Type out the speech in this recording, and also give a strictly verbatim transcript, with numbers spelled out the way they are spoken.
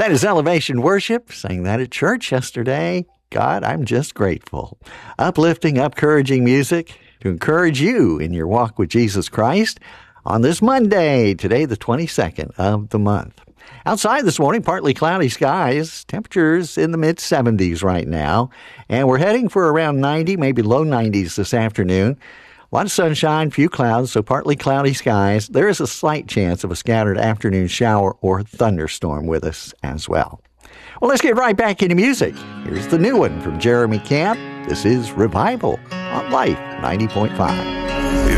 That is Elevation Worship. Sang that at church yesterday. God, I'm just grateful. Uplifting, encouraging music to encourage you in your walk with Jesus Christ on this Monday, today the twenty-second of the month. Outside this morning, partly cloudy skies, temperatures in the mid seventies right now, and we're heading for around ninety, maybe low nineties this afternoon. A lot of sunshine, few clouds, so partly cloudy skies. There is a slight chance of a scattered afternoon shower or thunderstorm with us as well. Well, let's get right back into music. Here's the new one from Jeremy Camp. This is Revival on Life ninety point five.